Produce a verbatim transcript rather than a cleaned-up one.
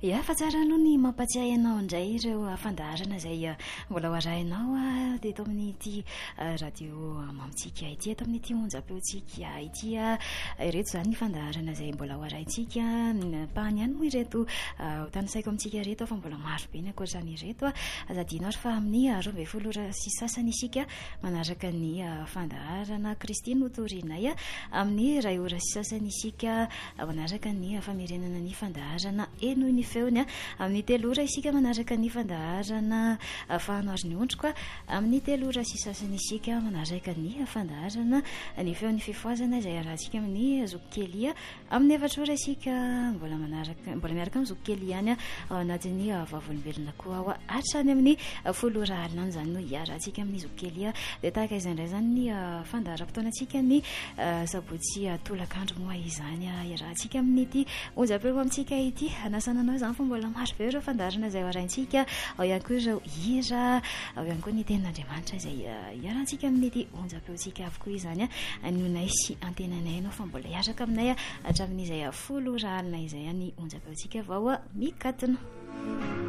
ia fa tsara aloha ny mampatsiahy ianao indray ireo fandaharana izay mbola hoarahinao a dia eto amin'ity radio mamitsika ity eto amin'ity onjam-peotsika ity a ireto izany ny fandaharana izay mbola hoarahintsika pahany ihany moa ireto ho tanisaiko amintsika reto fa mbola maro be ny akoatran'ny ireto a azadinao ary fa amin'ny roa ambin'ny folo ora sy sasany isika manaraka ny fandaharana Kristiny hotorinay a amin'ny iray ora sy sasany isika manaraka ny famerenana ny fandaharana eno ny feony a amin'ny telo ora isika manaraka ny fandaharana fahanoary ny ondriko a amin'ny telo ora sy sasany isika manaraka ny fandaharana ny feony fifoazana izay arahantsika amin'ny zokikely a amin'ny efatra ora isika mbola manaraka mbola miaraka amin'ny zokikely ihany a ao anatin'ny vavolombelona koa ao a hatrany amin'ny folo ora alina izany no hiarahantsika amin'ny zokikely a dia tahaka izay indray zany ny fandaharam-potoanantsika ny sabotsy tolakandro moa izany a iarahantsika amin'ity onjam-peo amintsika ity anasananao izany fa mbola maro be ireo fandaharana izay hoarahintsika ao ihany koa ireo hira ao ihany koa ny tenin'Andriamanitra izay iarahantsika amin'ity onjam-peontsika avokoa izany a nonay sy antenanay ianao fa mbola hiaraka aminay a hatramin'izay folo ora alina izay a ny onjam-peontsika vao a mikatona.